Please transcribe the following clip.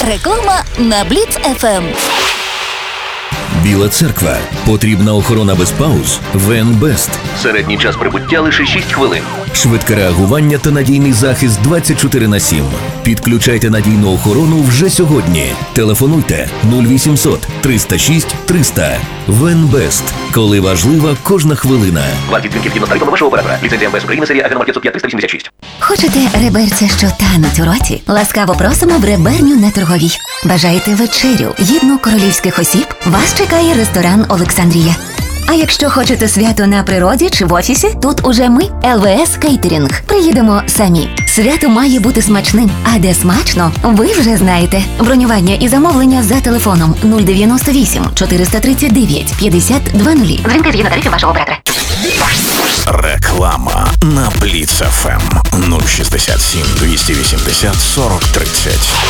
Реклама на Бліц ФМ. Біла церква. Потрібна охорона без пауз? ВНБест. Середній час прибуття лише 6 хвилин. Швидке реагування та надійний захист 24/7. Підключайте надійну охорону вже сьогодні. Телефонуйте 0800 306 300. ВНБест. Коли важлива кожна хвилина. Вартість дзвінків згідно з тарифами вашого оператора. Ліцензія МВС України, серія АГ 505-386. Хочете реберця, що тануть у роті? Ласкаво просимо в реберню на Торговій. Бажаєте вечерю, гідну королівських осіб? Вас чекає ресторан «Олександрія». А якщо хочете свято на природі чи в офісі, тут уже ми, ЛВС Кейтерінг. Приїдемо самі. Свято має бути смачним. А де смачно, ви вже знаєте. Бронювання і замовлення за телефоном 098 439 5020. Дзвінки згідно тарифів вашого оператора. Реклама на Бліц ФМ 067 280 40 30.